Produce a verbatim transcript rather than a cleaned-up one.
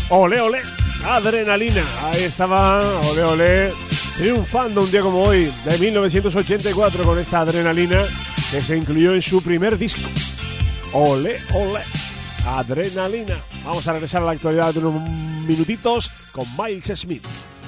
Ole, ole, Adrenalina. Ahí estaba, ole, ole, triunfando un día como hoy de mil novecientos ochenta y cuatro con esta Adrenalina que se incluyó en su primer disco. Ole, ole, Adrenalina. Vamos a regresar a la actualidad de unos minutitos con Miles Smith.